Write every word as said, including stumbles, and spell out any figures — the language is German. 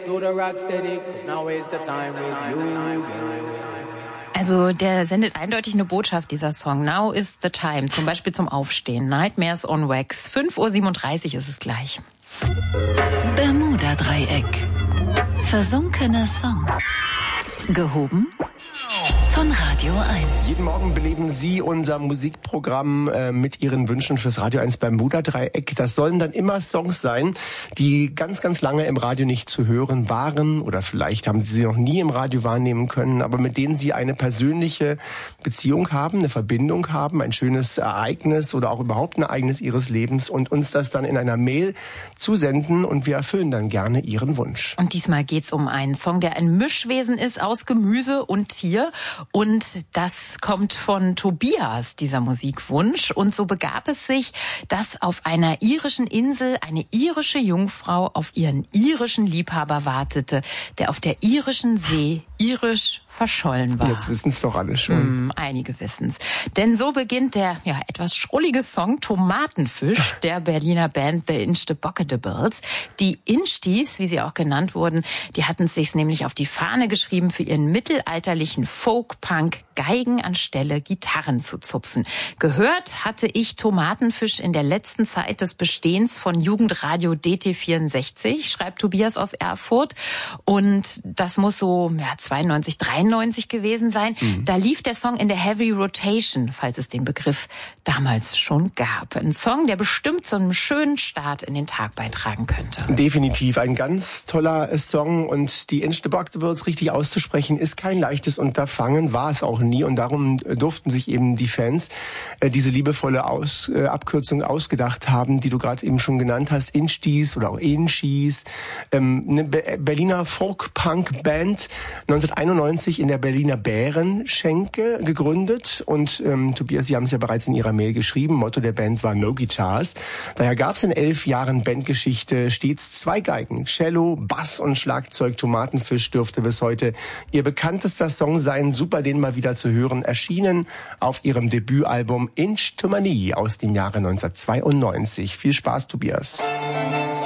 do the rock steady, 'cause now is the time with you. Also der sendet eindeutig eine Botschaft, dieser Song. Now is the time, zum Beispiel zum Aufstehen. Nightmares on Wax. fünf Uhr siebenunddreißig ist es gleich. Bermuda-Dreieck. Versunkene Songs. Gehoben von Radio eins. Jeden Morgen beleben Sie unser Musikprogramm äh, mit Ihren Wünschen fürs Radio eins Bermuda-Dreieck. Das sollen dann immer Songs sein, die ganz, ganz lange im Radio nicht zu hören waren oder vielleicht haben Sie sie noch nie im Radio wahrnehmen können, aber mit denen Sie eine persönliche Beziehung haben, eine Verbindung haben, ein schönes Ereignis oder auch überhaupt ein Ereignis Ihres Lebens und uns das dann in einer Mail zusenden und wir erfüllen dann gerne Ihren Wunsch. Und diesmal geht's um einen Song, der ein Mischwesen ist aus Gemüse und Tier. Und das kommt von Tobias, dieser Musikwunsch. Und so begab es sich, dass auf einer irischen Insel eine irische Jungfrau auf ihren irischen Liebhaber wartete, der auf der irischen See irisch verschollen war. Jetzt wissen's doch alle schon. Mm, einige wissen's. Denn so beginnt der ja etwas schrullige Song Tomatenfisch der Berliner Band The Inchtabockedables. Die Inchtis, wie sie auch genannt wurden, die hatten es sich nämlich auf die Fahne geschrieben, für ihren mittelalterlichen Folk-Punk Geigen anstelle Gitarren zu zupfen. Gehört hatte ich Tomatenfisch in der letzten Zeit des Bestehens von Jugendradio D T vierundsechzig, schreibt Tobias aus Erfurt. Und das muss so ja, zweiundneunzig, dreiundneunzig gewesen sein. Mhm. Da lief der Song in der Heavy Rotation, falls es den Begriff damals schon gab. Ein Song, der bestimmt zu einem schönen Start in den Tag beitragen könnte. Definitiv ein ganz toller Song und die Inchtabockedables richtig auszusprechen ist kein leichtes Unterfangen, war es auch nie und darum durften sich eben die Fans äh, diese liebevolle Aus, äh, Abkürzung ausgedacht haben, die du gerade eben schon genannt hast, Inchtis oder auch Inchis, ähm, eine Be- Berliner Folk-Punk-Band, neunzehnhunderteinundneunzig in der Berliner Bärenschenke gegründet und ähm, Tobias, Sie haben es ja bereits in Ihrer Mail geschrieben, Motto der Band war No Guitars. Daher gab es in elf Jahren Bandgeschichte stets zwei Geigen, Cello, Bass und Schlagzeug. Tomatenfisch dürfte bis heute ihr bekanntester Song sein, super den mal wieder zu hören, erschienen auf ihrem Debütalbum Inch to Money aus dem Jahre neunzehnhundertzweiundneunzig. Viel Spaß, Tobias.